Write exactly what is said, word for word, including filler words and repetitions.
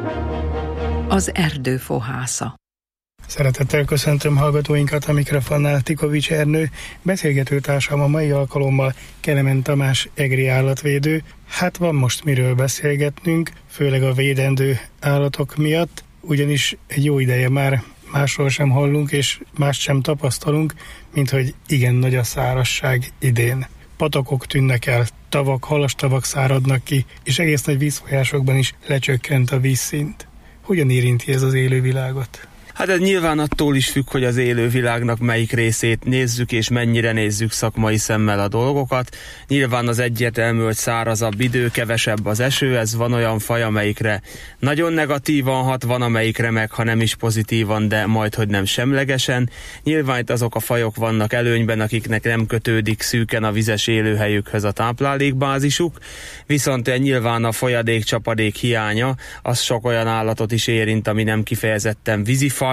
Az erdő fohásza. Szeretettel köszöntöm hallgatóinkat, a mikrofonnál Tikovics Ernő, beszélgetőtársam a mai alkalommal Kelemen Tamás egri állatvédő. Hát van most miről beszélgetnünk, főleg a védendő állatok miatt, ugyanis egy jó ideje már másról sem hallunk és mást sem tapasztalunk, mint hogy igen nagy a szárazság idén. Patakok tűnnek el, tavak, halastavak száradnak ki, és egész nagy vízfolyásokban is lecsökkent a vízszint. Hogyan érinti ez az élővilágot? Hát ez nyilván attól is függ, hogy az élővilágnak melyik részét nézzük, és mennyire nézzük szakmai szemmel a dolgokat. Nyilván az egyértelmű, hogy szárazabb idő, kevesebb az eső, ez van olyan faj, amelyikre nagyon negatívan hat, van amelyikre meg, ha nem is pozitívan, de majdhogy nem semlegesen. Nyilván itt azok a fajok vannak előnyben, akiknek nem kötődik szűken a vizes élőhelyükhöz a táplálékbázisuk, viszont nyilván a folyadék-csapadék hiánya, az sok olyan állatot is érint, ami nem kifejezetten vízifaj,